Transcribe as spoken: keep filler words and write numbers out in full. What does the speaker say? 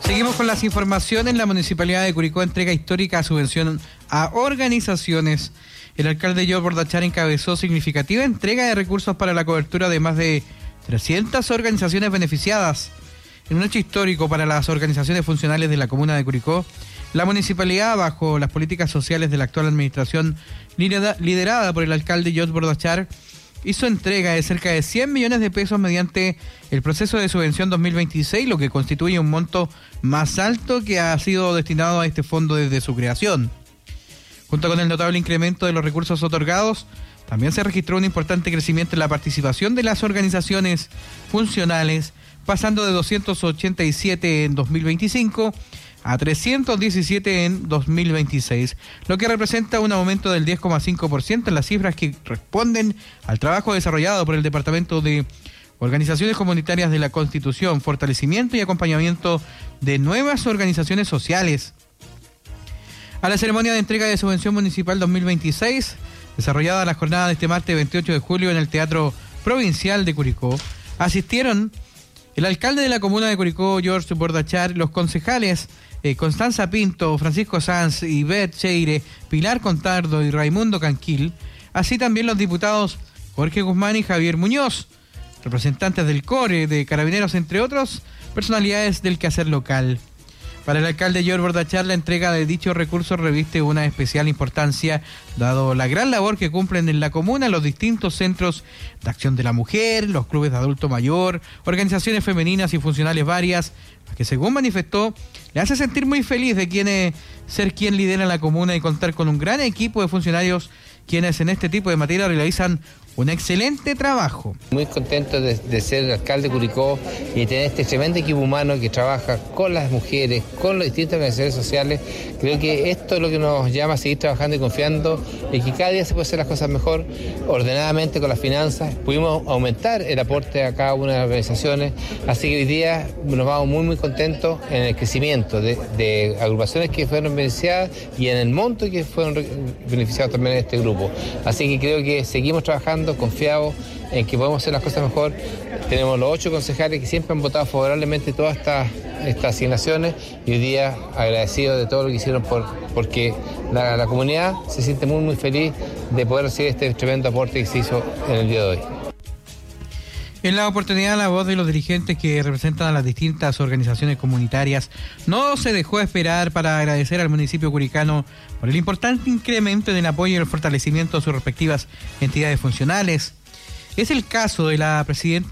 Seguimos con las informaciones. La Municipalidad de Curicó entrega histórica subvención a organizaciones. El alcalde George Bordachar encabezó significativa entrega de recursos para la cobertura de más de trescientas organizaciones beneficiadas. En un hecho histórico para las organizaciones funcionales de la comuna de Curicó, la municipalidad, bajo las políticas sociales de la actual administración liderada por el alcalde George Bordachar, hizo entrega de cerca de cien millones de pesos mediante el proceso de subvención dos mil veintiséis, lo que constituye un monto más alto que ha sido destinado a este fondo desde su creación. Junto con el notable incremento de los recursos otorgados, también se registró un importante crecimiento en la participación de las organizaciones funcionales, pasando de doscientos ochenta y siete en dos mil veinticinco a trescientos diecisiete en dos mil veintiséis, lo que representa un aumento del diez coma cinco por ciento en las cifras que responden al trabajo desarrollado por el Departamento de Organizaciones Comunitarias de la Constitución, fortalecimiento y acompañamiento de nuevas organizaciones sociales. A la ceremonia de entrega de subvención municipal dos mil veintiséis, desarrollada la jornada de este martes veintiocho de julio en el Teatro Provincial de Curicó, asistieron el alcalde de la comuna de Curicó, George Bordachar, los concejales eh, Constanza Pinto, Francisco Sanz, Ivette Cheire, Pilar Contardo y Raimundo Canquil, así también los diputados Jorge Guzmán y Javier Muñoz, representantes del CORE, de Carabineros, entre otros, personalidades del quehacer local. Para el alcalde George Bordachar, la entrega de dichos recursos reviste una especial importancia, dado la gran labor que cumplen en la comuna los distintos centros de acción de la mujer, los clubes de adulto mayor, organizaciones femeninas y funcionales varias, que según manifestó, le hace sentir muy feliz de quien, ser quien lidera la comuna y contar con un gran equipo de funcionarios quienes en este tipo de materia realizan un excelente trabajo. Muy contento de, de ser alcalde de Curicó y tener este tremendo equipo humano que trabaja con las mujeres, con las distintas organizaciones sociales. Creo que esto es lo que nos llama a seguir trabajando y confiando en que cada día se puede hacer las cosas mejor, ordenadamente con las finanzas. Pudimos aumentar el aporte a cada una de las organizaciones, así que hoy día nos vamos muy muy contentos en el crecimiento de, de agrupaciones que fueron beneficiadas y en el monto que fueron beneficiados también en este grupo. Así que creo que seguimos trabajando confiados en que podemos hacer las cosas mejor. Tenemos los ocho concejales que siempre han votado favorablemente todas estas, estas asignaciones y hoy día agradecidos de todo lo que hicieron por, porque la, la comunidad se siente muy muy feliz de poder recibir este tremendo aporte que se hizo en el día de hoy. En la oportunidad, la voz de los dirigentes que representan a las distintas organizaciones comunitarias no se dejó esperar para agradecer al municipio curicano por el importante incremento en el apoyo y el fortalecimiento de sus respectivas entidades funcionales. Es el caso de la presidenta